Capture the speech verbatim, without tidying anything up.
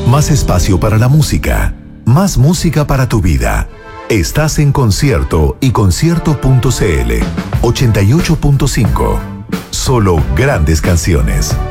Más espacio para la música. Más música para tu vida. Estás en Concierto y concierto punto c l. ochenta y ocho punto cinco. Solo grandes canciones.